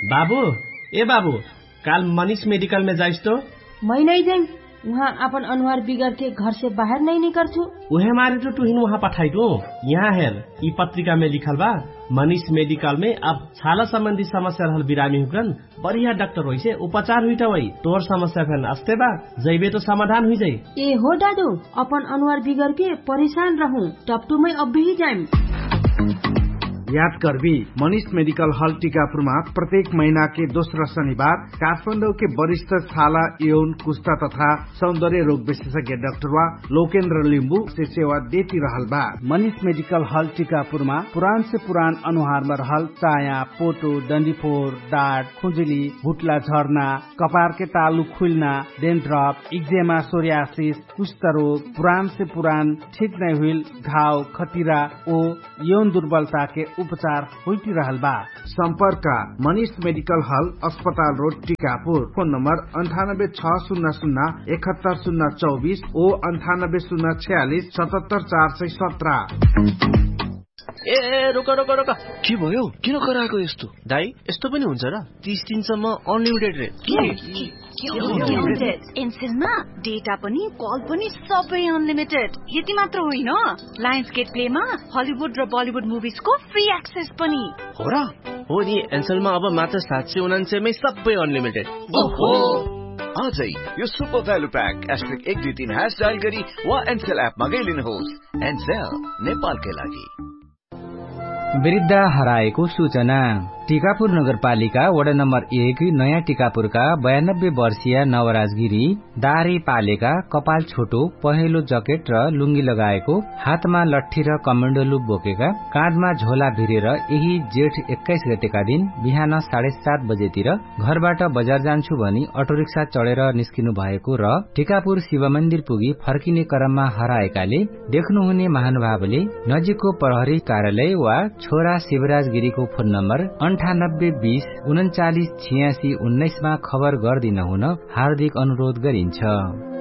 बाबू ए बाबू काल मनीष मेडिकल में जाइस तो? मैं नहीं जाऊँ, वहाँ अपन अनुहार बिगड़ के घर से बाहर नहीं निकलू। उहे मारे तो तुहिन वहाँ पठाई दो। यहाँ हेर ई पत्रिका में लिखल बा मनीष मेडिकल में अब छाला संबंधी समस्या रहल बिरामी हुकन बढ़िया डॉक्टर होई से उपचार हुई वही तोर समस्या फैन अस्ते बा जैबे तो समाधान हुई जाई। ए हो दादू अपन अनुहार बिगड़ के परेशान रहूं टपटू में अब भी जाइम। याद करबी मनीष मेडिकल हॉल टीकापुरमा प्रत्येक महीना के दोस्रो शनिबार काठमाडौँ के वरिष्ठ छाला यौन कुष्ठा तथा सौंदर्य रोग विशेषज्ञ डाक्टर लोकेन्द्र लिम्बू से सेवा देती रहल बा। मनीष मेडिकल हॉल टीकापुरमा पुरान से पुरान अनुहार में रहल चाया, पोटो, डंडीफोर, दाँत, खुजुली, भुटला झर्ना, कपार के तालु खुलना, डेन्ड्रप, इक्जेमा, सोरियासिस, कुष्ठ रोग, पुरान से पुरान ठीक नहीं हुई घाव, खतिरा ओ यौन दुर्बलता के उपचार होती रहल बा। संपर्क मनीष मेडिकल हॉल अस्पताल रोड टीकापुर। फोन नंबर 9860017024 ओ 9806477417। ए रोका रोका रोका, के भयो? किन कराएको यस्तो? दाइ यस्तो पनि हुन्छ र? 30 दिनसम्म अनलिमिटेड रेट। एनसेलमा डेटा पनि कल पनि सबै अनलिमिटेड। यति मात्र होइन, लायन्स गेट प्लेमा हलिउड र बलिउड मुभिजको फ्री एक्सेस पनि हो र? हो नि, एनसेलमा अब मात्र 799 मै सबै अनलिमिटेड। ओहो, आजै यो सुपर भ्यालु प्याक *123# डायल गरी वा एनसेल एप मा गइलिनुहोस्। एनसेल नेपालकै लागि। वृद्ध हराएको सूचना। टीकापुर नगरपालिका वडा नम्बर 1 नयाँ टीकापुरका 92 वर्षीय नवराज गिरी दाह्री पालेका, कपाल छोटो, पहेँलो जकेट र लुङ्गी लगाएको, हातमा लट्ठी र कमण्डलु बोकेका, काँधमा झोला भिरेर यही जेठ 21 गतेका दिन बिहान 7:30 बजेतिर घरबाट बजार जान्छु भनी अटो रिक्सा चढेर निस्किनु भएको र टीकापुर शिव मन्दिर पुगी फर्किने क्रममा हराएकाले देख्नुहुने महानुभावले नजिकको प्रहरी कार्यालय वा छोरा शिवराज गिरीको फोन नम्बर 9820 3986 19 मा खबर गर्दिन हुन हार्दिक अनुरोध गरिन्छ।